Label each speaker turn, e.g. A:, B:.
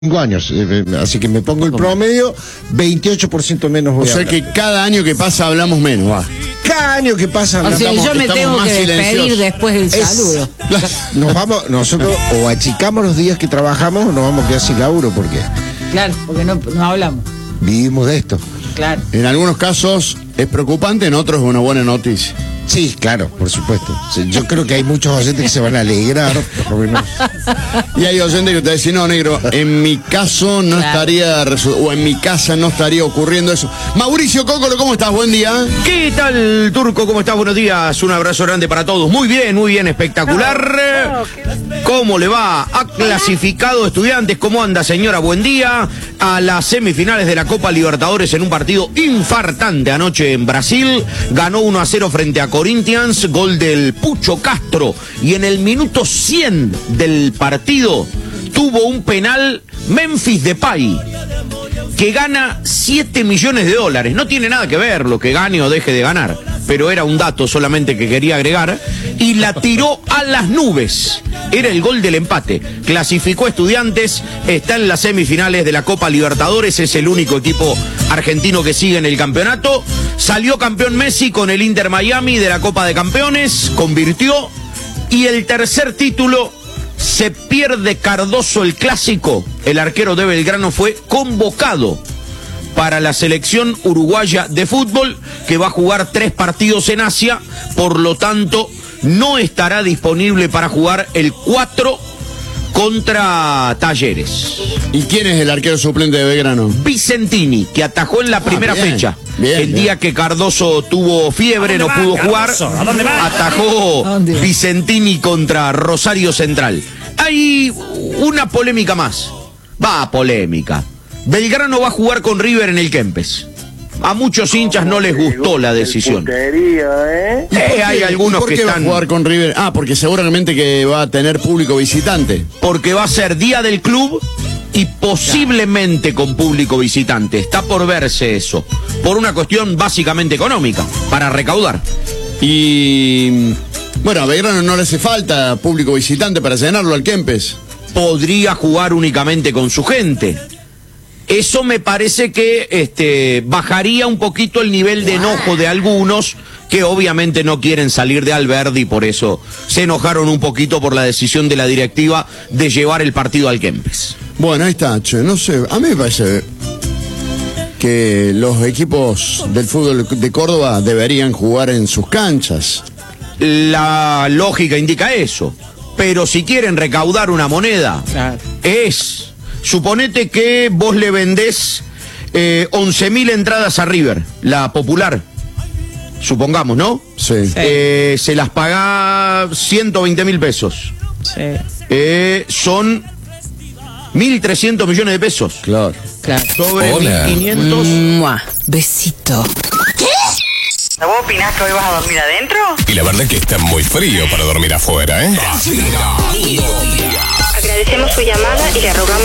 A: 5 años, así que me pongo el promedio, 28% menos voy a hablar.
B: O sea que cada año que pasa hablamos menos, va.
A: Cada año que pasa
C: O
A: hablamos.
C: sea, yo me tengo que despedir después del saludo.
A: Nos vamos, nosotros o achicamos los días que trabajamos o nos vamos a quedar sin laburo, porque
C: Claro, porque no hablamos.
A: vivimos de esto.
C: Claro.
B: En algunos casos es preocupante, en otros es una buena noticia.
A: Sí, claro, por supuesto. Yo creo que hay muchos oyentes que se van a alegrar, por lo menos.
B: Y hay oyentes que te dicen, no, negro, en mi caso no estaría, o en mi casa no estaría ocurriendo eso. Mauricio Cócolo, ¿cómo estás? Buen día.
D: ¿Qué tal, Turco? ¿Cómo estás? Buenos días. Un abrazo grande para todos. Muy bien, espectacular. ¿Cómo le va? Ha clasificado Estudiantes. ¿Cómo anda, señora? Buen día. A las semifinales de la Copa Libertadores en un partido infartante anoche en Brasil. Ganó 1-0 frente a Corinthians, gol del Pucho Castro. Y en el minuto 100 del partido tuvo un penal Memphis Depay, que gana $7 millones. No tiene nada que ver lo que gane o deje de ganar, pero era un dato solamente que quería agregar. Y la tiró a las nubes. Era el gol del empate. Clasificó Estudiantes, está en las semifinales de la Copa Libertadores, es el único equipo argentino que sigue en el campeonato. Salió campeón Messi con el Inter Miami de la Copa de Campeones, convirtió. Y el tercer título, se pierde Cardoso el clásico. El arquero de Belgrano fue convocado para la selección uruguaya de fútbol, que va a jugar 3 partidos en Asia, por lo tanto no estará disponible para jugar el 4 contra Talleres.
B: ¿Y quién es el arquero suplente de Belgrano?
D: Vicentini, que atajó en la primera fecha. El día que Cardoso tuvo fiebre, no pudo jugar, atajó Vicentini contra Rosario Central. Hay una polémica más. Polémica. Belgrano va a jugar con River en el Kempes. A muchos hinchas no les gustó la decisión. Hay algunos que están...
B: va a jugar con River? Porque seguramente que va a tener público visitante.
D: Porque va a ser día del club y posiblemente con público visitante. Está por verse eso. Por una cuestión básicamente económica, para recaudar.
B: Y... bueno, a Belgrano no le hace falta público visitante para llenarlo al Kempes.
D: Podría jugar únicamente con su gente. Eso me parece que bajaría un poquito el nivel de enojo de algunos que obviamente no quieren salir de Alberdi, y por eso se enojaron un poquito por la decisión de la directiva de llevar el partido al Kempes.
B: Bueno, ahí está, che, no sé, a mí me parece que los equipos del fútbol de Córdoba deberían jugar en sus canchas.
D: La lógica indica eso, pero si quieren recaudar una moneda, suponete que vos le vendés 11.000 entradas a River, la popular, supongamos, ¿no?
B: Sí.
D: Se las pagá 120.000 pesos.
C: Sí.
D: Son 1.300 millones de pesos.
B: Claro.
D: Sobre 1.500.
E: Besito.
F: ¿Vos opinás que hoy vas a dormir adentro?
G: Y la verdad que está muy frío para dormir afuera, ¿eh?
H: Agradecemos su llamada y le rogamos